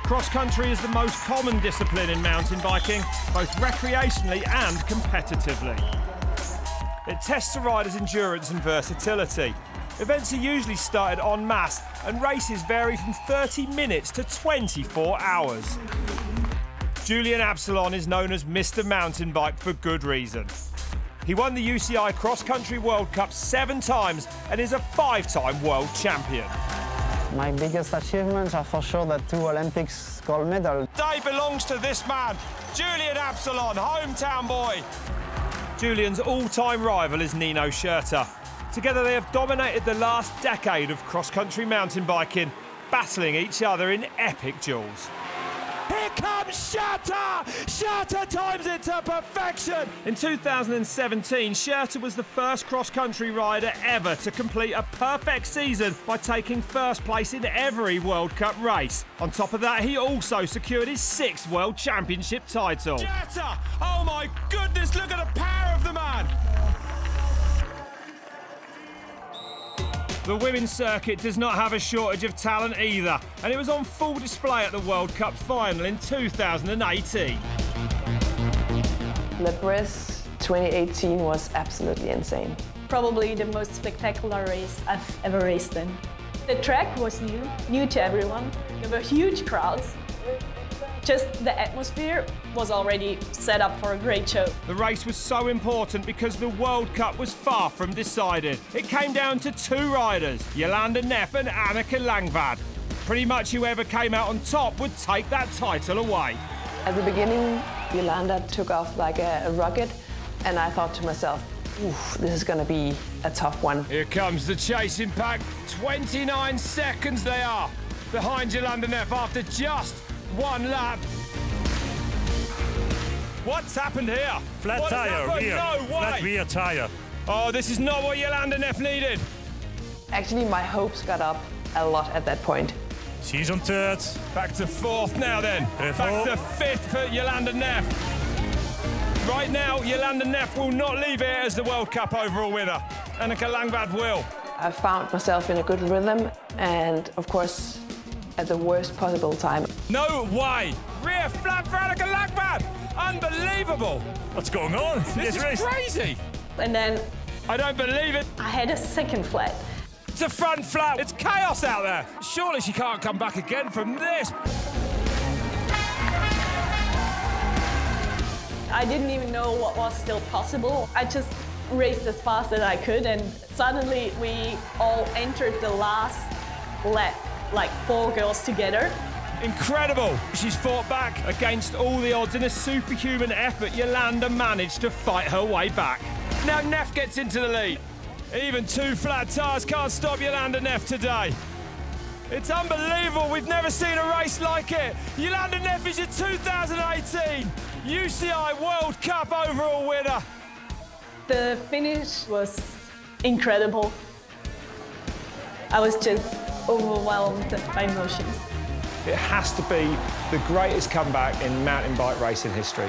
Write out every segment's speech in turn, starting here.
Cross-country is the most common discipline in mountain biking, both recreationally and competitively. It tests a rider's endurance and versatility. Events are usually started en masse and races vary from 30 minutes to 24 hours. Julian Absalon is known as Mr. Mountain Bike for good reason. He won the UCI Cross Country World Cup 7 times and is a 5-time world champion. My biggest achievements are for sure the 2 Olympics gold medals. Day belongs to this man, Julian Absalon, hometown boy. Julian's all-time rival is Nino Schurter. Together they have dominated the last decade of cross-country mountain biking, battling each other in epic duels. Here comes Schurter! Schurter times it to perfection! In 2017, Schurter was the first cross-country rider ever to complete a perfect season by taking first place in every World Cup race. On top of that, he also secured his 6th World Championship title. Schurter! Oh my goodness, look at the power of the man! The women's circuit does not have a shortage of talent either, and it was on full display at the World Cup final in 2018. Le Bresse 2018 was absolutely insane. Probably the most spectacular race I've ever raced in. The track was new to everyone. There were huge crowds. Just the atmosphere was already set up for a great show. The race was so important because the World Cup was far from decided. It came down to 2 riders, Jolanda Neff and Anneke Langvad. Pretty much whoever came out on top would take that title away. At the beginning, Jolanda took off like a rocket, and I thought to myself, oof, this is going to be a tough one. Here comes the chasing pack. 29 seconds they are behind Jolanda Neff after just 1 lap. What's happened here? Flat tire, rear. No way. Flat rear tire. Oh, this is not what Jolanda Neff needed. Actually, my hopes got up a lot at that point. She's on 3rd. Back to 4th now then. Back to 5th for Jolanda Neff. Right now, Jolanda Neff will not leave here as the World Cup overall winner. Anneke Langvad will. I found myself in a good rhythm, and of course, at the worst possible time. No way! Rear flat for Anneke Langvad! Unbelievable! What's going on? This is crazy! And then I don't believe it. I had a 2nd flat. It's a front flat. It's chaos out there. Surely she can't come back again from this. I didn't even know what was still possible. I just raced as fast as I could, and suddenly we all entered the last lap, like 4 girls together. Incredible! She's fought back against all the odds in a superhuman effort. Jolanda managed to fight her way back. Now Neff gets into the lead. Even 2 flat tyres can't stop Jolanda Neff today. It's unbelievable. We've never seen a race like it. Jolanda Neff is your 2018 UCI World Cup overall winner. The finish was incredible. I was just overwhelmed by emotions. It has to be the greatest comeback in mountain bike racing history.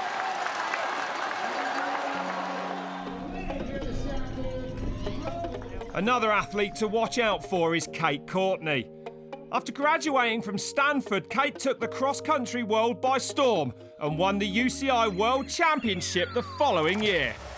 Another athlete to watch out for is Kate Courtney. After graduating from Stanford, Kate took the cross-country world by storm and won the UCI World Championship the following year.